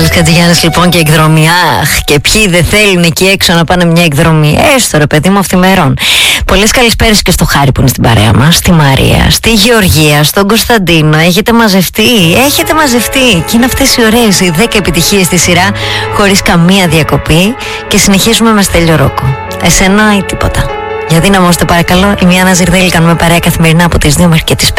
Μιχάλης Κατζηγιάννης λοιπόν και εκδρομή. Αχ, και ποιοι δεν θέλουν εκεί έξω να πάνε μια εκδρομή. Έστω ρε παιδί μου αυθημερών. Πολλές καλησπέρες και στο Χάρη που είναι στην παρέα μας, στη Μαρία, στη Γεωργία, στον Κωνσταντίνο. Έχετε μαζευτεί και είναι αυτές οι ωραίες οι 10 επιτυχίες στη σειρά χωρίς καμία διακοπή. Και συνεχίζουμε με Στέλιο Ρόκο. Εσένα ή τίποτα. Για δύναμωστε παρακαλώ, η Μιάννα Ζυρδέλη κάνουμε παρέα καθημερινά από τις 2 μέχρι και τις 5.